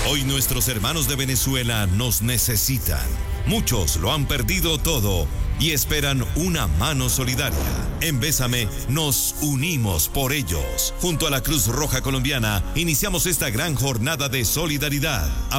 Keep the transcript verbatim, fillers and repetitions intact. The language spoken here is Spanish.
Hoy nuestros hermanos de Venezuela nos necesitan. Muchos lo han perdido todo y esperan una mano solidaria. En Bésame nos unimos por ellos. Junto a la Cruz Roja Colombiana iniciamos esta gran jornada de solidaridad.